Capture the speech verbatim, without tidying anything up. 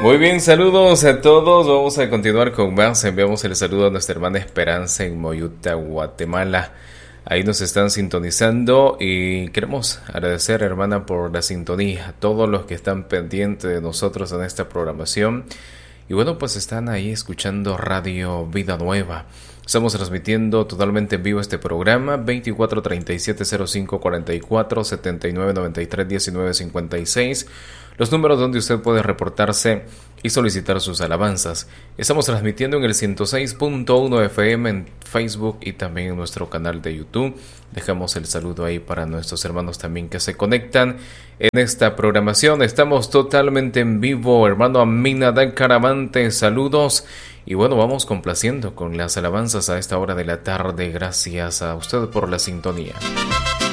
Muy bien, saludos a todos. Vamos a continuar con más. Enviamos el saludo a nuestra hermana Esperanza en Moyuta, Guatemala. Ahí nos están sintonizando y queremos agradecer, hermana, por la sintonía, a todos los que están pendientes de nosotros en esta programación. Y bueno, pues están ahí escuchando Radio Vida Nueva. Estamos transmitiendo totalmente en vivo este programa, veinticuatro treinta y siete cero cinco cuarenta y cuatro setenta y nueve noventa y tres diecinueve cincuenta y seis. Los números donde usted puede reportarse y solicitar sus alabanzas. Estamos transmitiendo en el ciento seis punto uno F M en Facebook y también en nuestro canal de YouTube. Dejamos el saludo ahí para nuestros hermanos también que se conectan en esta programación. Estamos totalmente en vivo, hermano Aminadab Caravante, saludos. Y bueno, vamos complaciendo con las alabanzas a esta hora de la tarde. Gracias a usted por la sintonía.